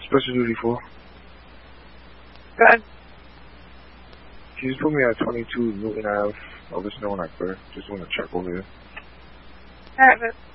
Special duty 4. Good. Can you just put me at 22 Newton Ave, Elvis Snow and Akbar? Just want to check over here. Alright,